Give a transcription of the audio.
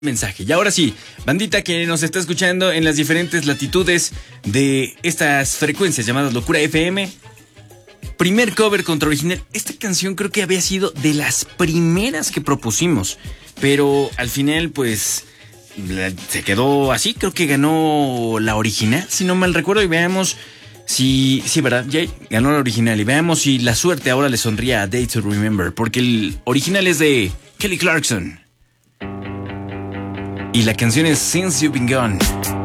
mensaje. Y ahora sí, bandita que nos está escuchando en las diferentes latitudes de estas frecuencias llamadas Locura FM. Primer cover contra original. Esta canción creo que había sido de las primeras que propusimos, pero al final pues se quedó así. Creo que ganó la original, si no mal recuerdo, y veamos si... Sí, ¿verdad? Jay ganó la original y veamos si la suerte ahora le sonría a Day to Remember, porque el original es de Kelly Clarkson. Y la canción es Since You've Been Gone.